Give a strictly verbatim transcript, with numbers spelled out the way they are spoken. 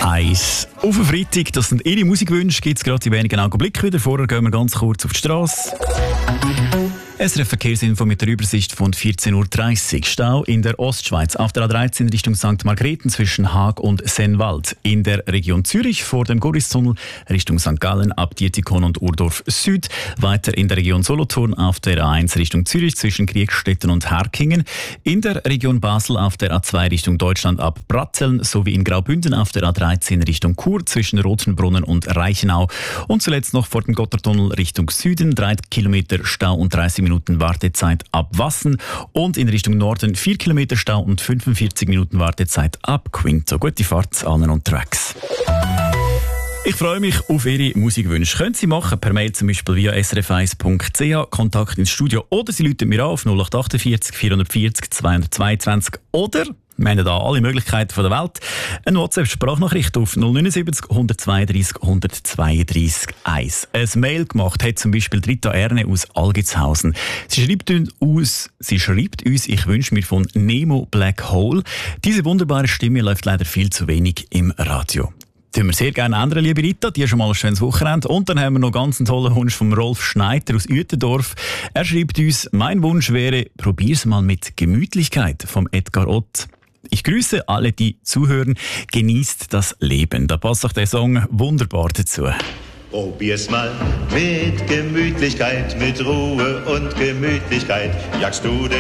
eins. Auf den Freitag, das sind Ihre Musikwünsche, gibt es gerade in wenigen Augenblicken wieder. Vorher gehen wir ganz kurz auf die Straße. S R F-Verkehrsinfo mit der Übersicht von vierzehn Uhr dreißig. Stau in der Ostschweiz auf der A dreizehn Richtung Sankt Margrethen zwischen Haag und Sennwald. In der Region Zürich vor dem Goristunnel Richtung Sankt Gallen ab Dietikon und Urdorf Süd. Weiter in der Region Solothurn auf der A eins Richtung Zürich zwischen Kriegstetten und Herkingen. In der Region Basel auf der A zwei Richtung Deutschland ab Bratzeln sowie in Graubünden auf der A dreizehn Richtung Chur zwischen Rothenbrunnen und Reichenau. Und zuletzt noch vor dem Gotthardtunnel Richtung Süden drei Kilometer Stau und dreißig Minuten Wartezeit ab Wassen und in Richtung Norden vier Kilometer Stau und fünfundvierzig Minuten Wartezeit ab Quinto. Gute Fahrt allen unterwegs. Ich freue mich auf Ihre Musikwünsche. Können Sie machen per Mail zum Beispiel via s r f eins punkt c h, Kontakt ins Studio, oder Sie rufen mir an auf null acht achtundvierzig vierhundertvierzig zweihundertzweiundzwanzig, oder wir haben da alle Möglichkeiten der Welt. Eine WhatsApp-Sprachnachricht auf null neun sieben null eins zwei drei null eins zwei drei eins. Ein Mail gemacht hat zum Beispiel Rita Erne aus Algitshausen. Sie schreibt uns, sie schreibt uns, ich wünsche mir von Nemo Black Hole. Diese wunderbare Stimme läuft leider viel zu wenig im Radio. Das wir sehr gerne ändern, liebe Rita. Dir schon mal ein schönes Wochenende. Und dann haben wir noch ganz einen tollen Wunsch von Rolf Schneider aus Uetendorf. Er schreibt uns, mein Wunsch wäre, probier's mal mit Gemütlichkeit vom Edgar Ott. Ich grüße alle, die zuhören. Genießt das Leben. Da passt auch der Song wunderbar dazu. Probier's mal mit Gemütlichkeit, mit Ruhe und Gemütlichkeit. Jagst du den